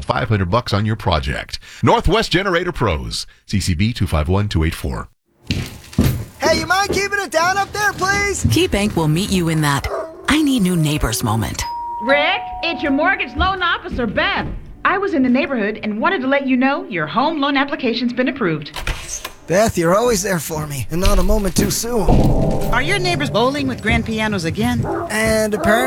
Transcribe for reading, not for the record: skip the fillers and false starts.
$500 on your project. Northwest Generator Pros, CCB 251284. Hey, you mind keeping it down up there, please? KeyBank will meet you in that I need new neighbors moment. Rick, it's your mortgage loan officer, Beth. I was in the neighborhood and wanted to let you know your home loan application's been approved. Beth, you're always there for me, and not a moment too soon. Are your neighbors bowling with grand pianos again? And apparently